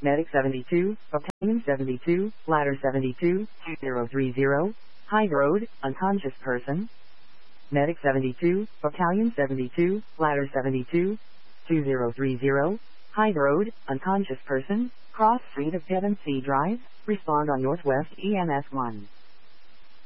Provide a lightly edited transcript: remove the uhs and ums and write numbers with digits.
Medic 72, Battalion 72, Ladder 72, 2030, Hyde Road, unconscious person. Medic 72, Battalion 72, Ladder 72, 2030, Hyde Road, unconscious person, cross street of Devon Sea Drive, respond on Northwest EMS 1.